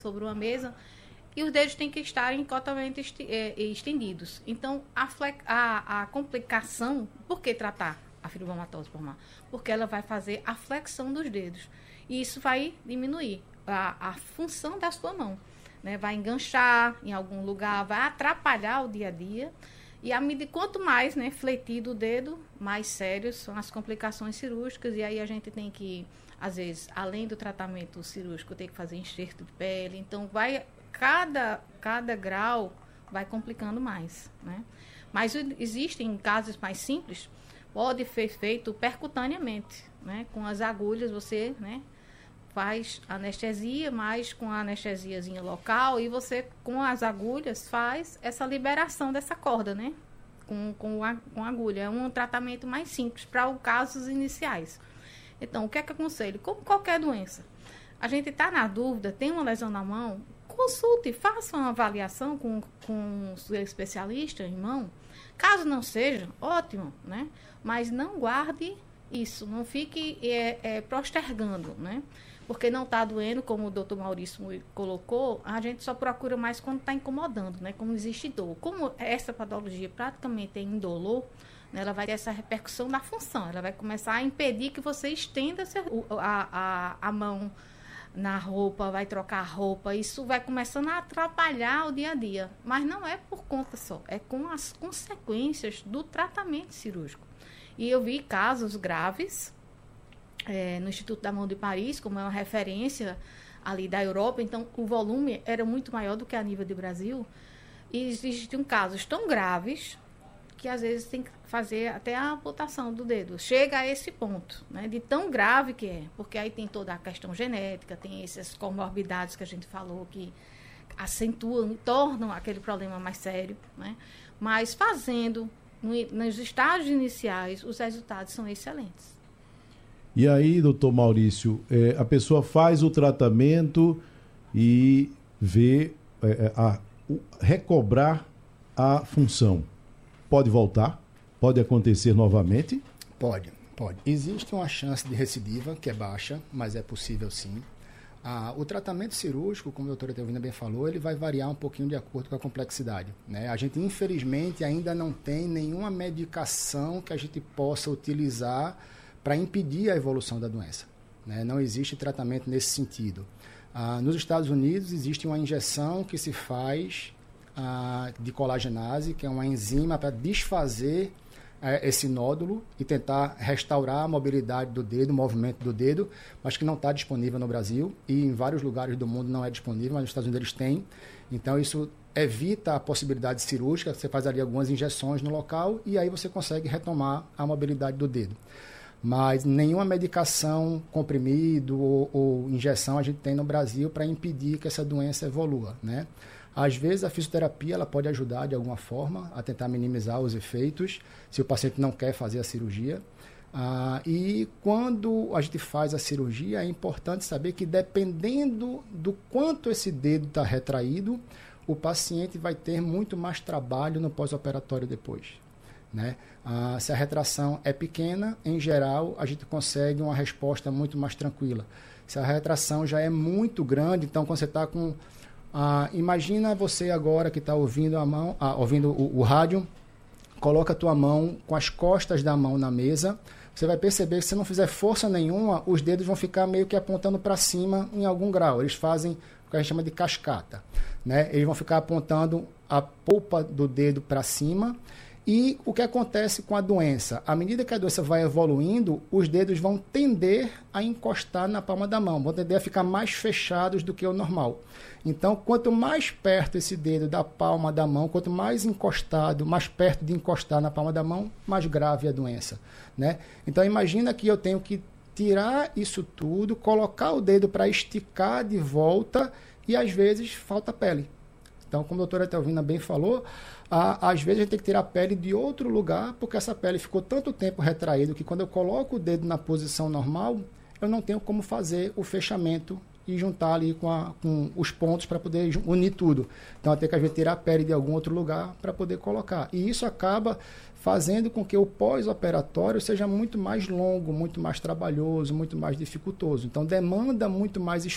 sobre uma mesa e os dedos têm que estarem totalmente estendidos. Então, a complicação, por que tratar a fibromatose pulmonar? Porque ela vai fazer a flexão dos dedos. E isso vai diminuir a função da sua mão. Né? Vai enganchar em algum lugar, vai atrapalhar o dia a dia. E quanto mais, né, fletido o dedo, mais sérios são as complicações cirúrgicas. E aí a gente tem que, às vezes, além do tratamento cirúrgico, tem que fazer enxerto de pele. Então, cada grau vai complicando mais, né? Mas existem casos mais simples, pode ser feito percutaneamente, né? Com as agulhas você, né, faz anestesia, mas com a anestesiazinha local, e você, com as agulhas, faz essa liberação dessa corda, né? Com agulha. É um tratamento mais simples para os casos iniciais. Então, o que é que eu aconselho? Como qualquer doença, a gente está na dúvida, tem uma lesão na mão, consulte, faça uma avaliação com o seu especialista em mão. Caso não seja, ótimo, né? Mas não guarde isso, não fique postergando, né? Porque não está doendo, como o doutor Maurício colocou, a gente só procura mais quando está incomodando, né? Como existe dor. Como essa patologia praticamente é indolor, né? Ela vai ter essa repercussão na função, ela vai começar a impedir que você estenda a mão na roupa, vai trocar a roupa, isso vai começando a atrapalhar o dia a dia. Mas não é por conta só, é com as consequências do tratamento cirúrgico. E eu vi casos graves no Instituto da Mão de Paris, como é uma referência ali da Europa, então o volume era muito maior do que a nível do Brasil, e existem casos tão graves que às vezes tem que fazer até a amputação do dedo. Chega a esse ponto, né, de tão grave que é, porque aí tem toda a questão genética, tem essas comorbidades que a gente falou que acentuam, tornam aquele problema mais sério, né? Mas fazendo nos estágios iniciais, os resultados são excelentes. E aí, doutor Maurício, a pessoa faz o tratamento e vê recobrar a função. Pode voltar? Pode acontecer novamente? Pode. Existe uma chance de recidiva, que é baixa, mas é possível sim. O tratamento cirúrgico, como a doutora Etelvina bem falou, ele vai variar um pouquinho de acordo com a complexidade, né? A gente, infelizmente, ainda não tem nenhuma medicação que a gente possa utilizar para impedir a evolução da doença, né? Não existe tratamento nesse sentido. Nos Estados Unidos, existe uma injeção que se faz de colagenase, que é uma enzima para desfazer esse nódulo e tentar restaurar a mobilidade do dedo, o movimento do dedo, mas que não está disponível no Brasil e em vários lugares do mundo não é disponível, mas nos Estados Unidos eles têm. Então isso evita a possibilidade cirúrgica, você faz ali algumas injeções no local e aí você consegue retomar a mobilidade do dedo. Mas nenhuma medicação, comprimido ou injeção a gente tem no Brasil para impedir que essa doença evolua, né? Às vezes a fisioterapia ela pode ajudar de alguma forma a tentar minimizar os efeitos, se o paciente não quer fazer a cirurgia. E quando a gente faz a cirurgia, é importante saber que dependendo do quanto esse dedo está retraído, o paciente vai ter muito mais trabalho no pós-operatório depois, né? Se a retração é pequena, em geral, a gente consegue uma resposta muito mais tranquila. Se a retração já é muito grande, então quando você está com... imagina você agora que está ouvindo ouvindo o rádio, coloca a tua mão com as costas da mão na mesa, você vai perceber que se não fizer força nenhuma, os dedos vão ficar meio que apontando para cima em algum grau. Eles fazem o que a gente chama de cascata, né? Eles vão ficar apontando a polpa do dedo para cima. E o que acontece com a doença? À medida que a doença vai evoluindo, os dedos vão tender a encostar na palma da mão, vão tender a ficar mais fechados do que o normal. Então, quanto mais perto esse dedo da palma da mão, quanto mais encostado, mais perto de encostar na palma da mão, mais grave é a doença, né? Então, imagina que eu tenho que tirar isso tudo, colocar o dedo para esticar de volta e, às vezes, falta pele. Então, como a doutora Etelvina bem falou, às vezes a gente tem que tirar a pele de outro lugar, porque essa pele ficou tanto tempo retraída que quando eu coloco o dedo na posição normal, eu não tenho como fazer o fechamento e juntar ali com os pontos para poder unir tudo. Então, eu tenho que às vezes tirar a pele de algum outro lugar para poder colocar. E isso acaba fazendo com que o pós-operatório seja muito mais longo, muito mais trabalhoso, muito mais dificultoso. Então, demanda muito mais esforço